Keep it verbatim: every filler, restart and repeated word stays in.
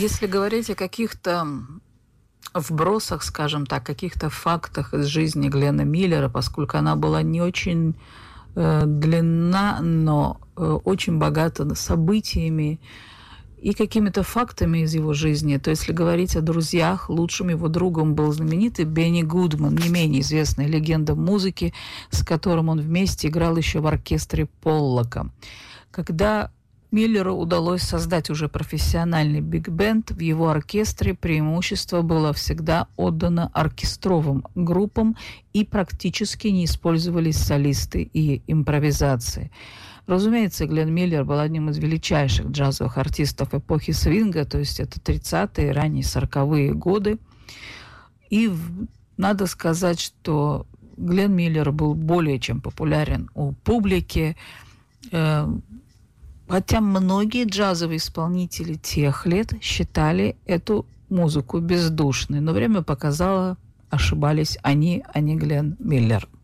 Если говорить о каких-то вбросах, скажем так, каких-то фактах из жизни Гленна Миллера, поскольку она была не очень э, длинна, но э, очень богата событиями и какими-то фактами из его жизни, то если говорить о друзьях, лучшим его другом был знаменитый Бенни Гудман, не менее известная легенда музыки, с которым он вместе играл еще в оркестре Поллока. Когда Миллеру удалось создать уже профессиональный биг-бенд, в его оркестре преимущество было всегда отдано оркестровым группам и практически не использовались солисты и импровизации. Разумеется, Гленн Миллер был одним из величайших джазовых артистов эпохи свинга, то есть это тридцатые, ранние сороковые годы. И надо сказать, что Гленн Миллер был более чем популярен у публики, хотя многие джазовые исполнители тех лет считали эту музыку бездушной. Но время показало, ошибались они, а не Гленн Миллер.